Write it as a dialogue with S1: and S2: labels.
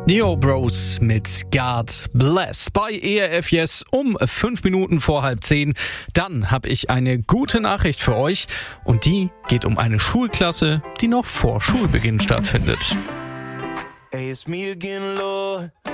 S1: Neo Bros mit God Bless bei ERF Yes um 5 Minuten vor 9:30. Dann habe ich eine gute Nachricht für euch und die geht um eine Schulklasse, die noch vor Schulbeginn stattfindet.
S2: Hey, it's me again, Lord.